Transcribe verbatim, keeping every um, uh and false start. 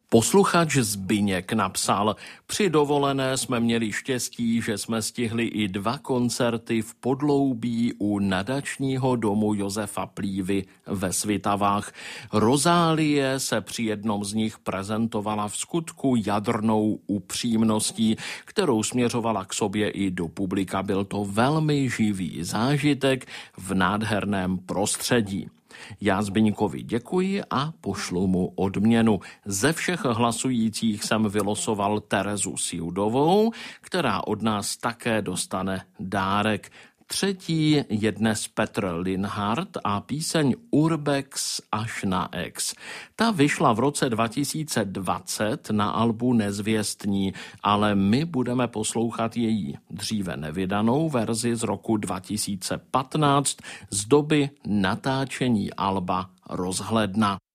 Posluchač Zbyněk napsal: při dovolené jsme měli štěstí, že jsme stihli i dva koncerty v Podloubí u nadačního domu Josefa Plívy ve Svitavách. Rozálie se při jednom z nich prezentovala v skutku jadrnou upřímností, kterou směřovala k sobě i do publika. Byl to velmi živý zážitek v nádherném prostředí. Já Zbyňkovi děkuji a pošlu mu odměnu. Ze všech hlasujících jsem vylosoval Terezu Sjudovou, která od nás také dostane dárek. Třetí je dnes Petr Linhart a píseň Urbex až na ex. Ta vyšla v roce dva tisíce dvacet na albu Nezvěstní, ale my budeme poslouchat její dříve nevydanou verzi z roku dva tisíce patnáct z doby natáčení alba Rozhledna.